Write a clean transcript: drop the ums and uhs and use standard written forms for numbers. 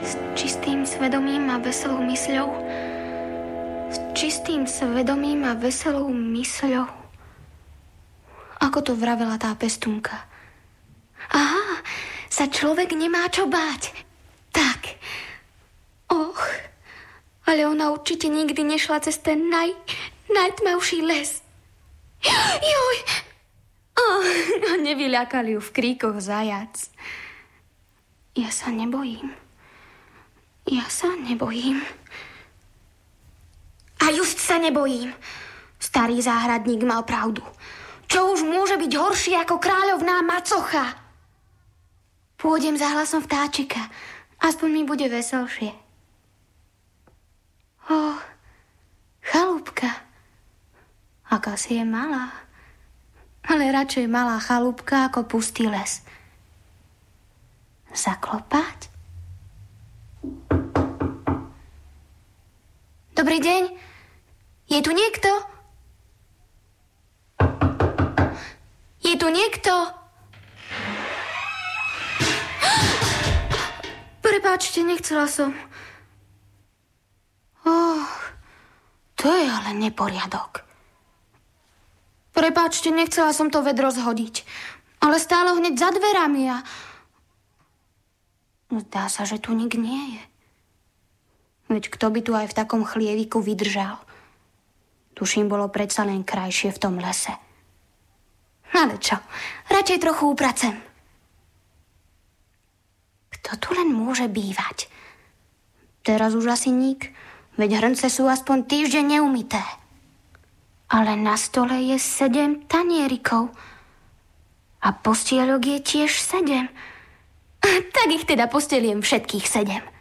S čistým svedomím a veselou mysľou. S čistým svedomím a veselou mysľou. Ako to vravela tá pestúnka. Aha, sa človek nemá čo báť. Tak. Och, ale ona určite nikdy nešla cez ten najtmavší les. Joj! Oh, nevyľakali ju v kríkoch zajac. Ja sa nebojím. A just sa nebojím. Starý záhradník mal pravdu. Čo už môže byť horšie ako kráľovná macocha? Pôjdem za hlasom vtáčika. Aspoň mi bude veselšie. Chalúbka. Aká si je malá. Ale radšej malá chalúbka ako pustý les. Zaklopať? Dobrý deň. Je tu niekto? Je tu niekto? Prepáčte, nechcela som. To je ale neporiadok. Prepáčte, nechcela som to vedro zhodiť. Ale stálo hneď za dverami a... Zdá sa, že tu nik nie je. Veď kto by tu aj v takom chlieviku vydržal? Tuším, bolo predsa len krajšie v tom lese. Ale čo, radšej trochu upracem. Kto tu len môže bývať? Teraz už asi nik, veď hrnce sú aspoň týždeň neumyté. Ale na stole je 7 tanierikov. A postieľok je tiež 7. Tak ich teda posteliem všetkých 7.